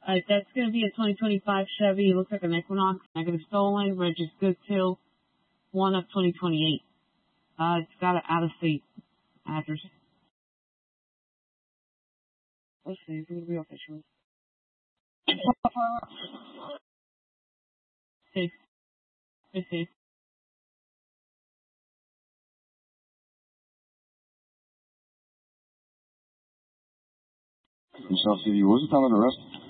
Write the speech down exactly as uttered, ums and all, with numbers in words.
Alright, that's going to be a twenty twenty-five Chevy. It looks like an Equinox. Negative stolen. Registered good till one of twenty twenty-eight. Uh, it's got an out-of-state address. Let's see. It's going to be official. See. Let's see. South City, what was the time of the arrest?